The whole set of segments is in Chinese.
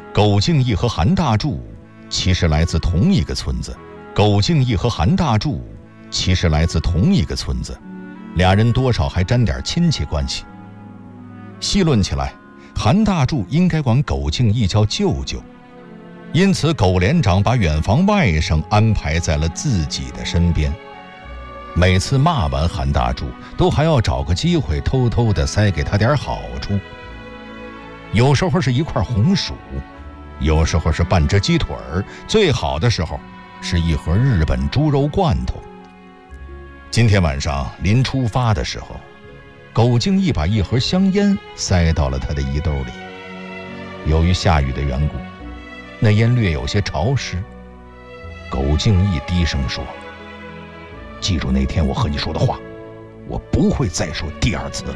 苟敬义和韩大柱其实来自同一个村子，俩人多少还沾点亲戚关系。细论起来，韩大柱应该管苟敬义叫舅舅，因此苟连长把远房外甥安排在了自己的身边。每次骂完韩大柱，都还要找个机会偷偷地塞给他点好处。有时候是一块红薯，有时候是半只鸡腿儿，最好的时候是一盒日本猪肉罐头。今天晚上临出发的时候，苟敬义把一盒香烟塞到了他的衣兜里。由于下雨的缘故，那烟略有些潮湿。苟敬义低声说：“记住那天我和你说的话，我不会再说第二次了。”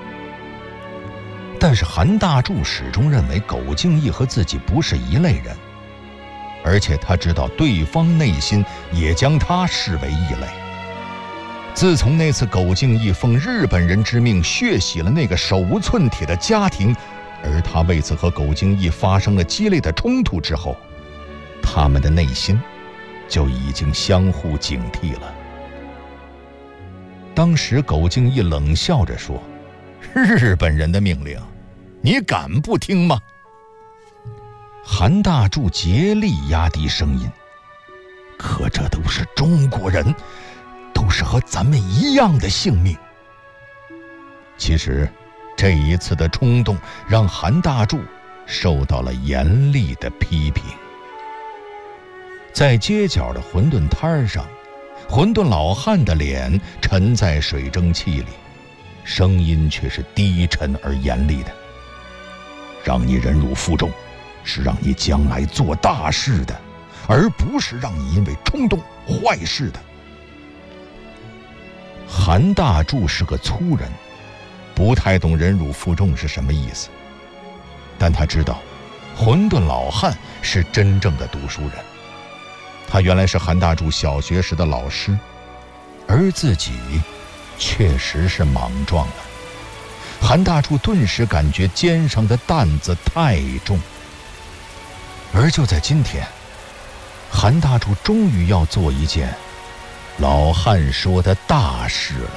但是韩大柱始终认为苟敬义和自己不是一类人，而且他知道对方内心也将他视为异类。自从那次苟敬义奉日本人之命血洗了那个手无寸铁的家庭，而他为此和苟敬义发生了激烈的冲突之后，他们的内心就已经相互警惕了。当时苟敬义冷笑着说：“日本人的命令，你敢不听吗？”韩大柱竭力压低声音：“可这都是中国人，都是和咱们一样的性命。”其实这一次的冲动让韩大柱受到了严厉的批评。在街角的馄饨摊上，馄饨老汉的脸沉在水蒸气里，声音却是低沉而严厉的：“让你忍辱负重，是让你将来做大事的，而不是让你因为冲动坏事的。”韩大柱是个粗人，不太懂忍辱负重是什么意思，但他知道馄饨老汉是真正的读书人。他原来是韩大柱小学时的老师，而自己确实是莽撞了。韩大柱顿时感觉肩上的担子太重。而就在今天，韩大柱终于要做一件老汉说的大事了。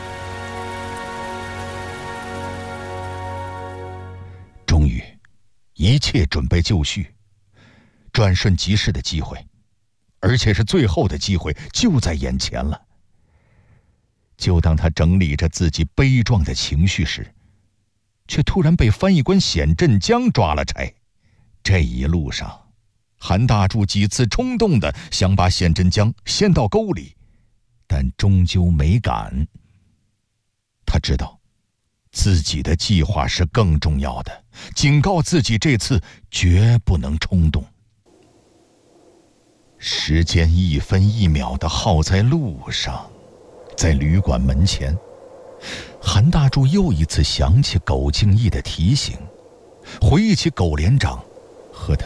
终于，一切准备就绪，转瞬即逝的机会，而且是最后的机会，就在眼前了。就当他整理着自己悲壮的情绪时，却突然被翻译官显振江抓了差。这一路上，韩大柱几次冲动地想把显振江掀到沟里，但终究没敢。他知道自己的计划是更重要的，警告自己这次绝不能冲动。时间一分一秒地耗在路上，在旅馆门前，韩大柱又一次想起苟敬义的提醒，回忆起苟连长